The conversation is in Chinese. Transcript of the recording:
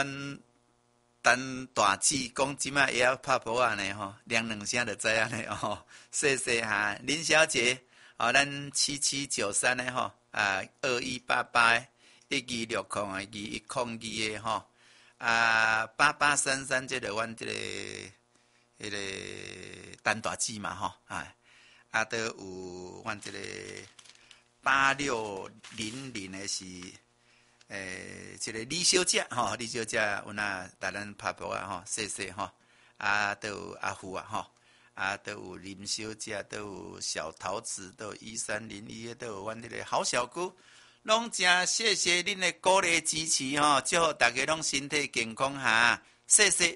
等大姊讲即摆会晓拍波啊呢吼，两声就知影呢吼。谢谢哈，林小姐，咱7793的吼，2188的126022102的吼，8833这个阮这个迄个等大姊嘛吼，都有阮这个8600的是。这个李小姐吼，李小姐有那带咱拍波啊吼，谢谢吼，都有阿虎啊吼，都有林小姐，都有小桃子，都有1301，都有阮这个好小姑，拢真谢谢恁的鼓励支持吼，祝福大家拢身体健康哈，谢谢。